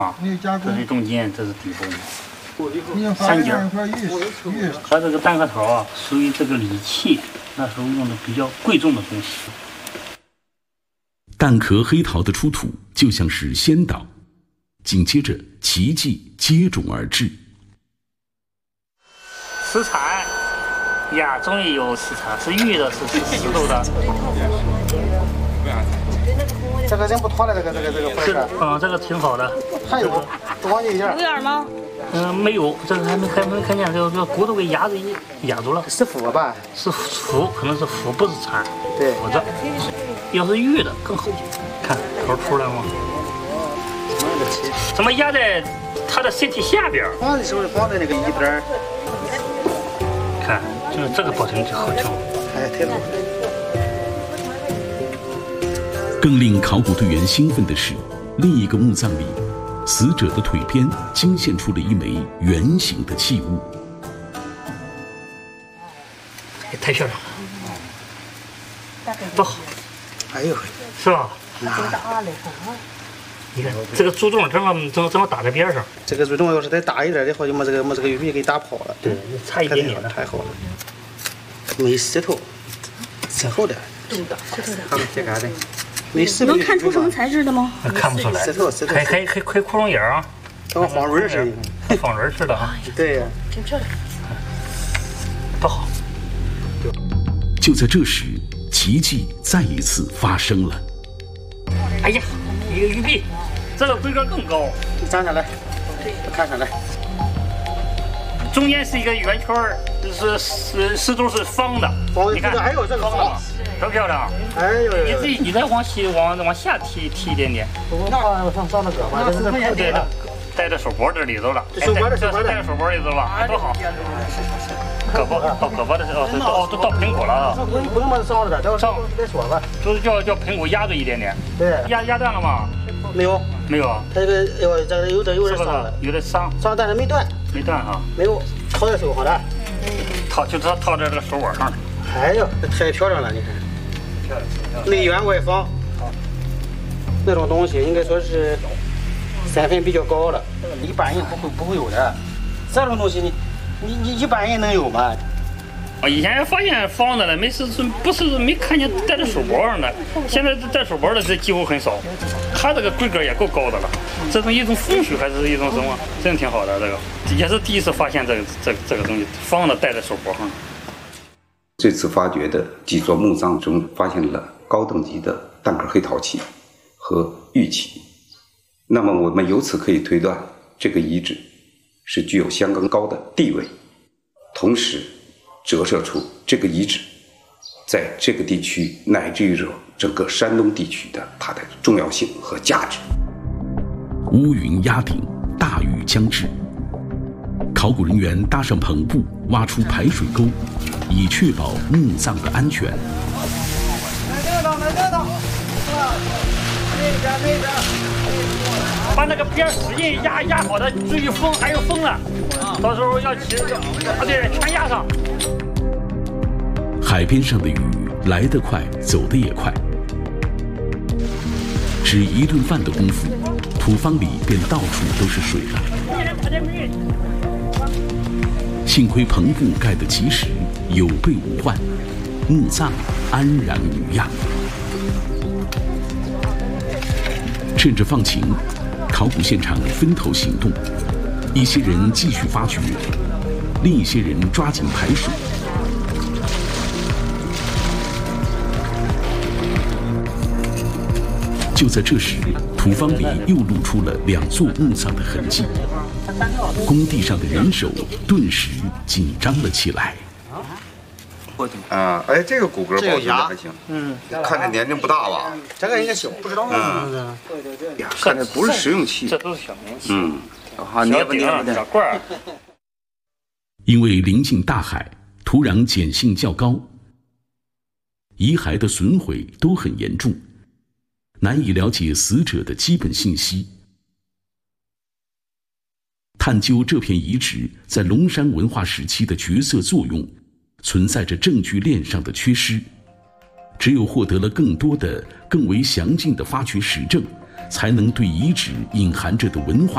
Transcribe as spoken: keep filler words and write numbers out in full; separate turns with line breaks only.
啊，这是中间，这是底部。
三
角。它这个蛋壳桃啊，属于这个礼器，那时候用的比较贵重的东西。
蛋壳黑桃的出土就像是先导，紧接着奇迹接踵而至。
石蚕呀，终于有石蚕，是玉的，是是石头的。
这个人不脱了，这个这个这个。
是的，嗯，这个挺好的。
还有，多一点。
有眼吗？
嗯，没有，这个还没还没看见，这个骨头给压着压住了。
是腐吧？
是腐，可能是腐，不是蚕。
对，
腐的。要是玉的更好，看头出来吗？怎么压在它的身体下边？
放的时候放在那个一边。
看，就是这个保存就好听。
哎，太好了。
更令考古队员兴奋的是，另一个墓葬里，死者的腿边惊现出了一枚圆形的器物。
太漂亮了，多好！
哎呦，
是吧？你看这个柱洞正好正正好打在边上。
这个柱洞要是再大一点的话，就把这个把这个玉米给打跑了。
对，差一点点的。
太好了，没石头，石头的。
石头的。
他们铁杆的。没石
能看出什么材质的吗？
看不出来。
石头，石头。
还还还亏窟窿眼啊！
跟方轮似的。
方轮似的啊。
对呀。
挺漂亮。
不好。
就在这时，奇迹再一次发生了。
哎呀，一个玉璧，这个规格更高。
你站上来，看上来。
中间是一个圆圈，是是四周是方的。你看，
哎呦，这个
方的，多漂亮！
哎呦，
你自己你再往西往往下提提一点点。
那我上上那个吧，这是
对的，戴在手脖这里头了。
手脖的手
脖的，戴在手脖里头了，多好！胳膊到胳膊的时候，哦，都到盆骨了啊！
不能把它上着，上再说吧。
就是叫叫盆骨压住一点点。
对。
压压断了吗？
没有，
没有。
它这个哟，这个有点有点伤了，
有点伤，
伤但是没断。
没断哈。
没有，套在手上了。
套就套套在这个手腕上了。
哎呦，这太漂亮了，你看。
漂亮。
内圆外方。那种东西应该说是身份比较高了，一般人不会不会有的。这种东西你你你一般人能有吗？
啊，以前发现方的了，没是是不是没看见戴在手脖上的，现在戴手脖的这几乎很少。它这个规格也够高的了，这是一种风水还是一种什么？真挺好的，这个也是第一次发现这个这个、这个东西方的戴在手脖上。
这次发掘的几座墓葬中，发现了高等级的蛋壳黑陶器和玉器。那么我们由此可以推断，这个遗址是具有相当高的地位，同时折射出这个遗址在这个地区乃至于整个山东地区的它的重要性和价值。
乌云压顶，大雨将至，考古人员搭上篷布，挖出排水沟，以确保墓葬的安全。
来这个档，来这个档，那边那边。
把那个边使劲压压好的，注意风，还有风了，到时候要起，啊对，全压上。
海边上的雨来得快，走得也快，只一顿饭的功夫，土方里便到处都是水了。幸亏篷布盖得及时，有备无患，墓葬安然无恙。趁着放晴，考古现场分头行动，一些人继续发掘，另一些人抓紧排水。就在这时，土方里又露出了两座墓葬的痕迹，工地上的人手顿时紧张了起来。
啊，哎，这个骨骼保存的还行，
嗯，
看着年龄不大吧？
这个应该小，不知道
嗯，看着不是实用器，
这都是小容器，
嗯，
好捏不捏不小罐儿。
因为临近大海，土壤碱性较高，遗骸的损毁都很严重，难以了解死者的基本信息。探究这片遗址在龙山文化时期的角色作用，存在着证据链上的缺失，只有获得了更多的、更为详尽的发掘实证，才能对遗址隐含着的文化